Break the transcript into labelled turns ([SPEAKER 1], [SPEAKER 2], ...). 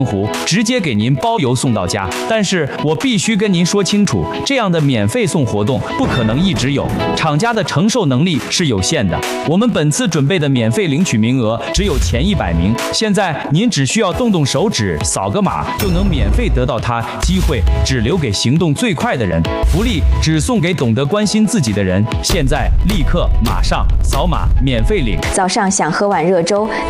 [SPEAKER 1] 湖，直接给您包邮送到家。但是我必须跟您说清楚，这样的免费送活动不可能一直有，厂家的承受能力是有限的。我们本次准备的免费领取名额只有前100名，现在您只需要动动手指，扫个码就能免费得到它，机会只留给行动最快的人，福利只送给懂得关心自己的人。现在立刻马上扫码免费领。
[SPEAKER 2] 早上想喝碗热粥，